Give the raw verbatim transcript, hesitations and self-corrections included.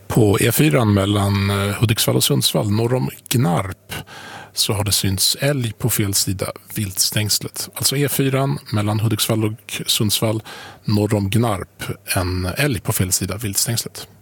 På E fyra mellan Hudiksvall och Sundsvall norr om Gnarp så har det synts älg på fel sida viltstängslet. Alltså E fyra mellan Hudiksvall och Sundsvall norr om Gnarp, en älg på fel sida viltstängslet.